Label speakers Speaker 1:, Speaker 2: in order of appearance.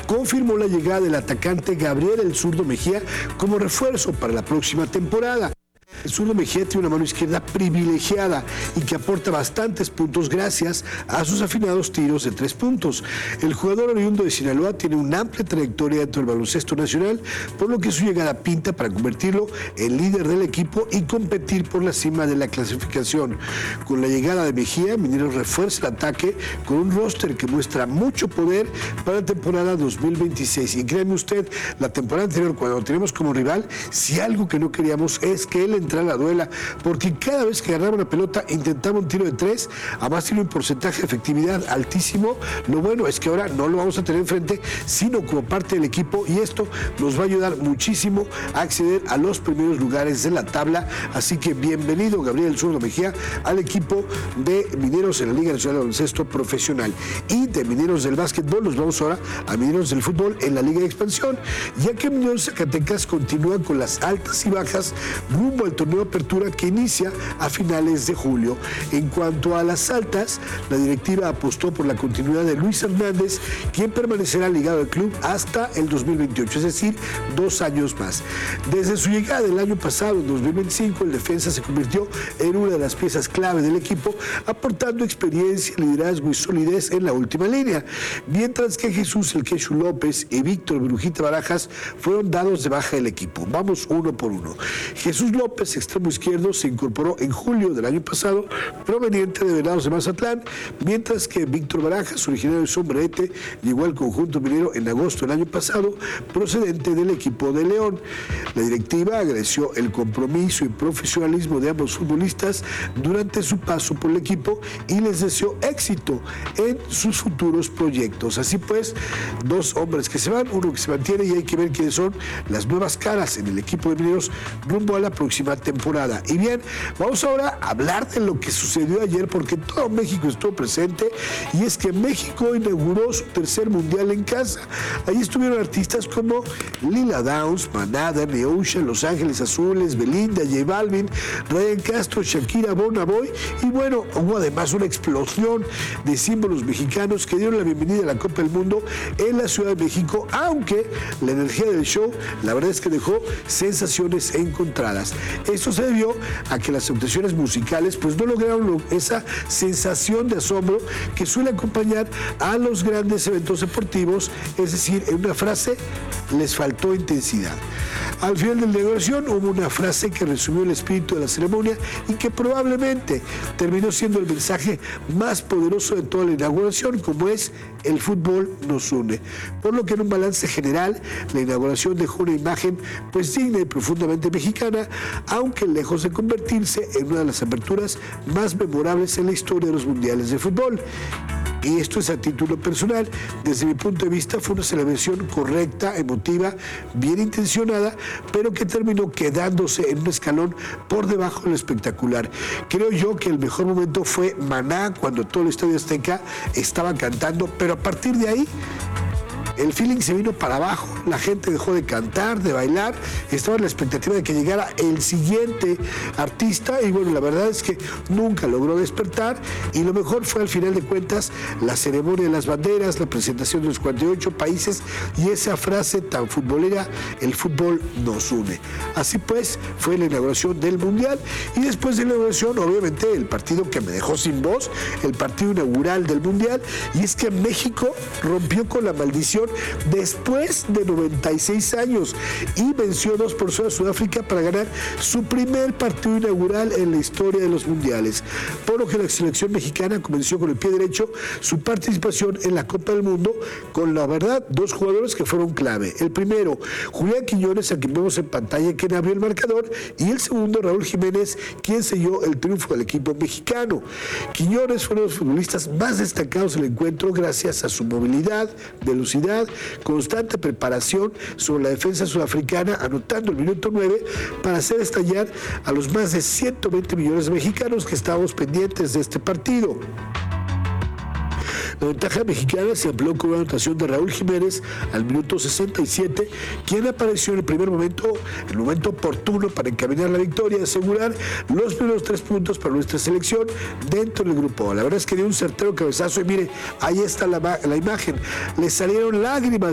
Speaker 1: confirmó la llegada del atacante Gabriel El Zurdo Mejía como refuerzo para la próxima temporada. El Zurdo Mejía tiene una mano izquierda privilegiada y que aporta bastantes puntos gracias a sus afinados tiros de 3 puntos. El jugador oriundo de Sinaloa tiene una amplia trayectoria dentro del baloncesto nacional, por lo que su llegada pinta para convertirlo en líder del equipo y competir por la cima de la clasificación. Con la llegada de Mejía, Mineros refuerza el ataque con un roster que muestra mucho poder para la temporada 2026. Y créanme usted, la temporada anterior, cuando lo tenemos como rival, si algo que no queríamos es que él entrar a la duela, porque cada vez que agarraba una pelota intentaba un tiro de 3, además tiene un porcentaje de efectividad altísimo. Lo bueno es que ahora no lo vamos a tener enfrente, sino como parte del equipo, y esto nos va a ayudar muchísimo a acceder a los primeros lugares de la tabla. Así que bienvenido Gabriel El Zurdo Mejía al equipo de Mineros en la Liga Nacional de Baloncesto Profesional. Y de Mineros del básquetbol nos vamos ahora a Mineros del fútbol en la Liga de Expansión, ya que Mineros Zacatecas continúa con las altas y bajas rumbo al torneo de apertura que inicia a finales de julio. En cuanto a las altas, la directiva apostó por la continuidad de Luis Hernández, quien permanecerá ligado al club hasta el 2028, es decir, 2 años más. Desde su llegada del año pasado, en 2025, el defensa se convirtió en una de las piezas clave del equipo, aportando experiencia, liderazgo y solidez en la última línea, mientras que Jesús El Quechu López y Víctor Brujita Barajas fueron dados de baja del equipo. Vamos uno por uno. Jesús López, extremo izquierdo, se incorporó en julio del año pasado, proveniente de Venados de Mazatlán, mientras que Víctor Barajas, originario de Sombrerete, llegó al conjunto minero en agosto del año pasado, procedente del equipo de León. La directiva agradeció el compromiso y profesionalismo de ambos futbolistas durante su paso por el equipo y les deseó éxito en sus futuros proyectos. Así pues, 2 hombres que se van, uno que se mantiene, y hay que ver quiénes son las nuevas caras en el equipo de Mineros rumbo a la próxima temporada. Y bien, vamos ahora a hablar de lo que sucedió ayer, porque todo México estuvo presente, y es que México inauguró su 3er mundial en casa. Ahí estuvieron artistas como Lila Downs, Maná, Danny Ocean, Los Ángeles Azules, Belinda, J Balvin, Ryan Castro, Shakira, Burna Boy, y bueno, hubo además una explosión de símbolos mexicanos que dieron la bienvenida a la Copa del Mundo en la Ciudad de México, aunque la energía del show, la verdad es que dejó sensaciones encontradas. Esto se debió a que las actuaciones musicales pues no lograron esa sensación de asombro que suele acompañar a los grandes eventos deportivos, es decir, en una frase, les faltó intensidad. Al final de la inauguración hubo una frase que resumió el espíritu de la ceremonia y que probablemente terminó siendo el mensaje más poderoso de toda la inauguración, como es: el fútbol nos une. Por lo que en un balance general, la inauguración dejó una imagen pues digna y profundamente mexicana, aunque lejos de convertirse en una de las aperturas más memorables en la historia de los mundiales de fútbol. Y esto es a título personal. Desde mi punto de vista fue una celebración correcta, emotiva, bien intencionada, pero que terminó quedándose en un escalón por debajo de lo espectacular. Creo yo que el mejor momento fue Maná, cuando todo el Estadio Azteca estaba cantando, pero a partir de ahí el feeling se vino para abajo, la gente dejó de cantar, de bailar, estaba en la expectativa de que llegara el siguiente artista, y bueno, la verdad es que nunca logró despertar, y lo mejor fue al final de cuentas la ceremonia de las banderas, la presentación de los 48 países y esa frase tan futbolera: el fútbol nos une. Así pues, fue la inauguración del Mundial, y después de la inauguración, obviamente, el partido que me dejó sin voz, el partido inaugural del Mundial, y es que México rompió con la maldición después de 96 años y venció 2-0 a Sudáfrica para ganar su primer partido inaugural en la historia de los mundiales, por lo que la selección mexicana comenzó con el pie derecho su participación en la Copa del Mundo con, la verdad, 2 jugadores que fueron clave. El primero, Julián Quiñones, a quien vemos en pantalla, quien abrió el marcador, y el segundo, Raúl Jiménez, quien selló el triunfo del equipo mexicano. Quiñones fue uno de los futbolistas más destacados del encuentro gracias a su movilidad, velocidad, constante preparación sobre la defensa sudafricana, anotando el minuto 9 para hacer estallar a los más de 120 millones de mexicanos que estábamos pendientes de este partido. La ventaja mexicana se amplió con una anotación de Raúl Jiménez al minuto 67, quien apareció en el momento oportuno para encaminar la victoria y asegurar los primeros 3 puntos para nuestra selección dentro del grupo. La verdad es que dio un certero cabezazo, y mire, ahí está la imagen. Le salieron lágrimas